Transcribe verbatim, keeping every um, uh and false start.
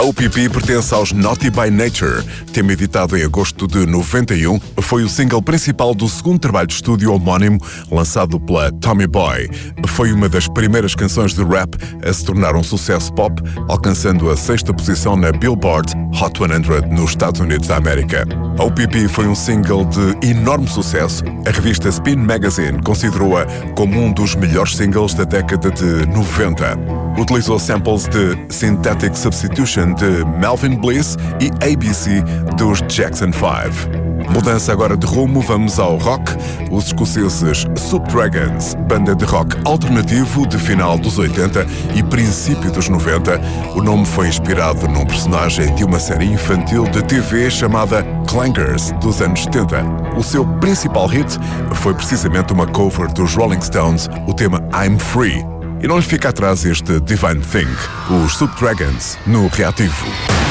O P P pertence aos Naughty by Nature. Tema editado em agosto de noventa e um, foi o single principal do segundo trabalho de estúdio homónimo lançado pela Tommy Boy. Foi uma das primeiras canções de rap a se tornar um sucesso pop, alcançando a sexta posição na Billboard Hot cem nos Estados Unidos da América. O P P foi um single de enorme sucesso. A revista Spin Magazine considerou-a como um dos melhores singles da década de noventa. Utilizou samples de Synthetic Substitution de Melvin Bliss e A B C dos Jackson five. Mudança agora de rumo, vamos ao rock. Os escoceses Soup Dragons, banda de rock alternativo de final dos oitenta e princípio dos noventa. O nome foi inspirado num personagem de uma série infantil de T V chamada Clangers, dos anos setenta. O seu principal hit foi precisamente uma cover dos Rolling Stones, o tema I'm Free. E não lhe fica atrás este Divine Thing, os Soup Dragons no Reativo.